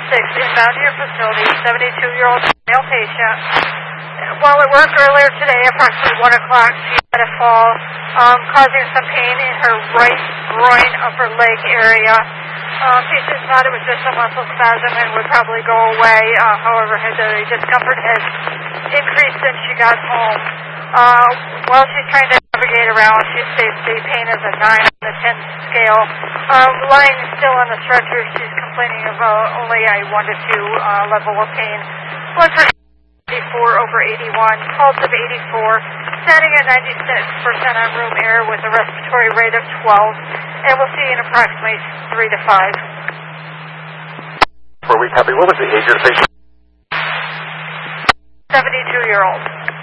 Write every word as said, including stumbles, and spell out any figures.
six, inbound to your facility, seventy-two-year-old male patient. While at work earlier today, approximately one o'clock, she had a fall, um, causing some pain in her right groin upper leg area. Uh, patient thought it was just a muscle spasm and would probably go away. Uh, however, the discomfort has increased since she got home. Uh, while she's trying to navigate around, she states the pain is a nine on the ten scale. Um, lying still on the stretcher, she's complaining of uh, only a one to two uh, level of pain. Blood pressure eighty-four over eighty-one, pulse of eighty-four, standing at ninety-six percent on room air with a respiratory rate of twelve, and we'll see in approximately three to five. For we copy, what was the age of the patient? seventy-two-year-old.